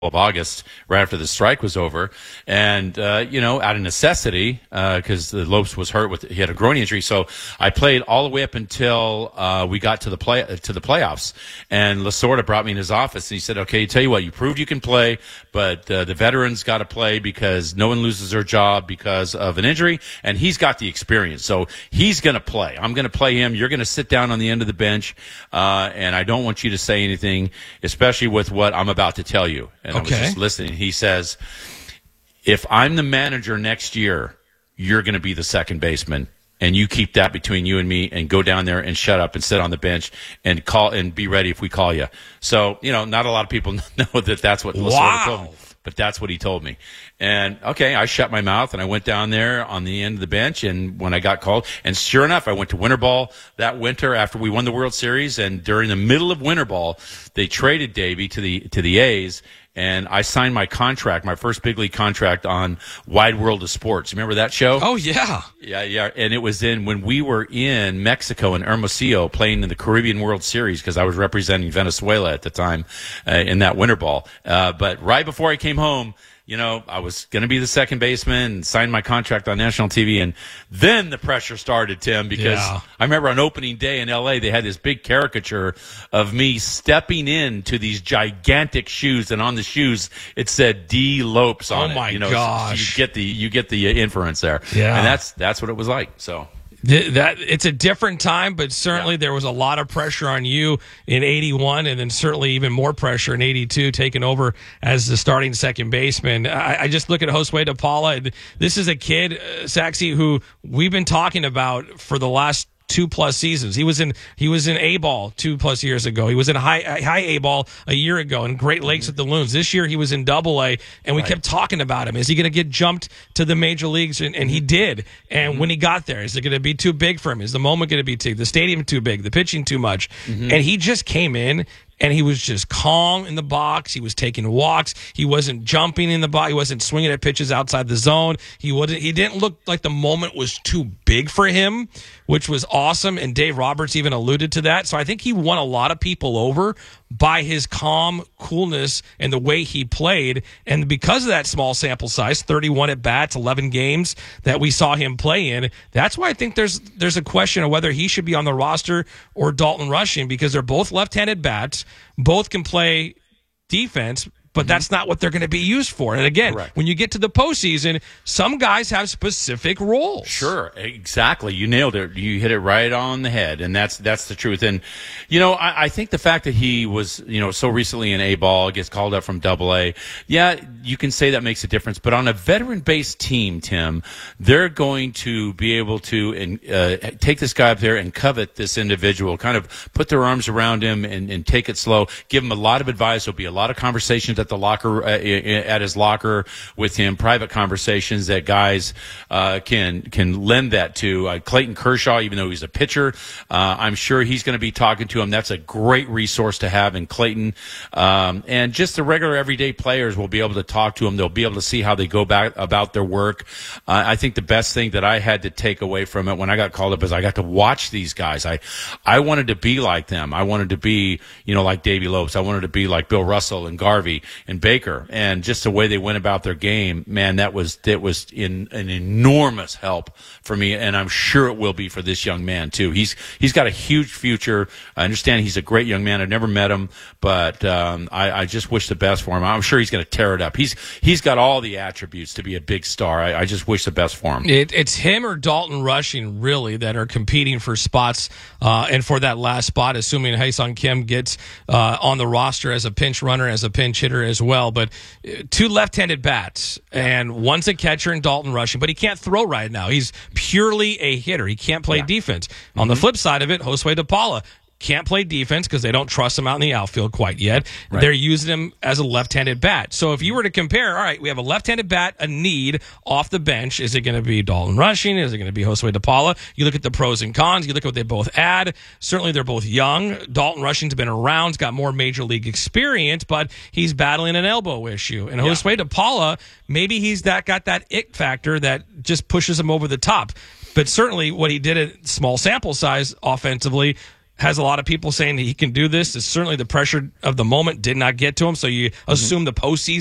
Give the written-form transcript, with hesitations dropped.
of August, right after the strike was over, and out of necessity, because the Lopes was hurt he had a groin injury, so I played all the way up until we got to the playoffs. And Lasorda brought me in his office, and he said, "Okay, tell you what, you proved you can play, but the veterans got to play because no one loses their job because of an injury, and he's got the experience, so he's going to play. I'm going to play him. You're going to sit down on the end of the bench, and I don't want you to say anything, especially with what I'm about to tell you." And I was just listening. He says, "If I'm the manager next year, you're going to be the second baseman, and you keep that between you and me, and go down there and shut up and sit on the bench and call and be ready if we call you." So, not a lot of people know that's what Lasorda told me, but that's what he told me. And okay, I shut my mouth and I went down there on the end of the bench. And when I got called, and sure enough, I went to winter ball that winter after we won the World Series. And during the middle of winter ball, they traded Davey to the A's. And I signed my contract, my first big league contract, on Wide World of Sports. Remember that show? Oh, yeah. Yeah. And it was when we were in Mexico in Hermosillo playing in the Caribbean World Series, because I was representing Venezuela at the time in that winter ball. But right before I came home, I was going to be the second baseman and signed my contract on national TV. And then the pressure started, Tim, because I remember on opening day in L.A., they had this big caricature of me stepping into these gigantic shoes. And on the shoes, it said D. Lopes on it. Oh, my gosh. So you get the inference there. Yeah. And that's what it was like. So. That it's a different time, but certainly there was a lot of pressure on you in 81, and then certainly even more pressure in 82, taking over as the starting second baseman. I just look at Josue de Paula. This is a kid, Saxy, who we've been talking about for the last 2+ seasons. He was in A-ball 2+ years ago. He was in high A-ball a year ago in Great Lakes at the Loons. This year he was in Double-A, and we kept talking about him. Is he going to get jumped to the major leagues? And he did. And when he got there, is it going to be too big for him? Is the moment going to be the stadium too big, the pitching too much? And he just came in, and he was just calm in the box. He was taking walks. He wasn't jumping in the box. He wasn't swinging at pitches outside the zone. He didn't look like the moment was too big for him, which was awesome. And Dave Roberts even alluded to that. So I think he won a lot of people over by his calm coolness and the way he played. And because of that small sample size, 31 at bats, 11 games that we saw him play in, that's why I think there's a question of whether he should be on the roster or Dalton Rushing, because they're both left-handed bats. Both can play defense, but that's not what they're going to be used for. And again, when you get to the postseason, some guys have specific roles. Sure, exactly. You nailed it. You hit it right on the head, and that's the truth. And I think the fact that he was so recently in A-ball, gets called up from Double-A, you can say that makes a difference. But on a veteran-based team, Tim, they're going to be able to take this guy up there and covet this individual, kind of put their arms around him and take it slow, give him a lot of advice. There'll be a lot of conversations at the locker, at his locker with him, private conversations that guys can lend that to. Clayton Kershaw, even though he's a pitcher, I'm sure he's going to be talking to him. That's a great resource to have in Clayton. And just the regular everyday players will be able to talk to him. They'll be able to see how they go back about their work. I think the best thing that I had to take away from it when I got called up is I got to watch these guys. I wanted to be like them. I wanted to be, like Davey Lopes. I wanted to be like Bill Russell and Garvey and Baker, and just the way they went about their game, man, that was an enormous help for me, and I'm sure it will be for this young man too. He's got a huge future. I understand he's a great young man. I've never met him, but I just wish the best for him. I'm sure he's going to tear it up. He's got all the attributes to be a big star. I just wish the best for him. It's him or Dalton Rushing really that are competing for spots, and for that last spot, assuming Ha-Seong Kim gets on the roster as a pinch runner, as a pinch hitter as well. But two left-handed bats, and one's a catcher and Dalton Rushing, but he can't throw right now. He's purely a hitter. He can't play defense. On the flip side of it, Josue de Paula can't play defense because they don't trust him out in the outfield quite yet. Right. They're using him as a left-handed bat. So if you were to compare, all right, we have a left-handed bat, a need off the bench. Is it going to be Dalton Rushing? Is it going to be Josue de Paula? You look at the pros and cons. You look at what they both add. Certainly they're both young. Dalton Rushing's been around. He's got more major league experience, but he's battling an elbow issue. And Josue de Paula, maybe he's got that it factor that just pushes him over the top. But certainly what he did at small sample size offensively has a lot of people saying that he can do this. It's certainly the pressure of the moment did not get to him. So you assume the postseason